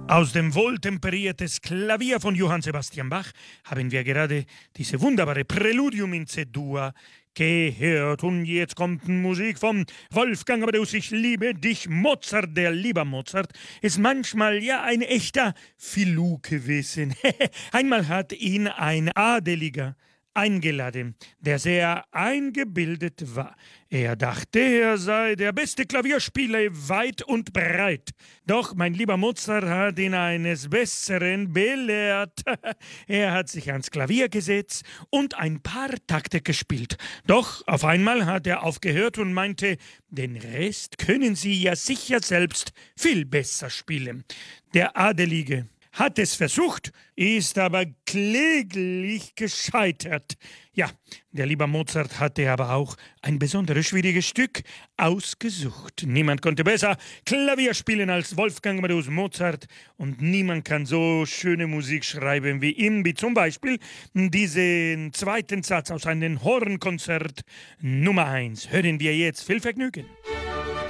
Aus dem wohltemperiertes Klavier von Johann Sebastian Bach haben wir gerade diese wunderbare Präludium in C-Dur gehört. Und jetzt kommt Musik von Wolfgang Amadeus, ich liebe dich, Mozart. Der lieber Mozart ist manchmal ja ein echter Filou gewesen. Einmal hat ihn ein Adeliger eingeladen, der sehr eingebildet war. Er dachte, er sei der beste Klavierspieler weit und breit. Doch mein lieber Mozart hat ihn eines Besseren belehrt. Er hat sich ans Klavier gesetzt und ein paar Takte gespielt. Doch auf einmal hat er aufgehört und meinte, den Rest können Sie ja sicher selbst viel besser spielen. Der Adelige hat es versucht, ist aber kläglich gescheitert. Ja, der liebe Mozart hatte aber auch ein besonders schwieriges Stück ausgesucht. Niemand konnte besser Klavier spielen als Wolfgang Amadeus Mozart und niemand kann so schöne Musik schreiben wie ihm, wie zum Beispiel diesen zweiten Satz aus einem Hornkonzert Nummer 1. Hören wir jetzt. Viel Vergnügen.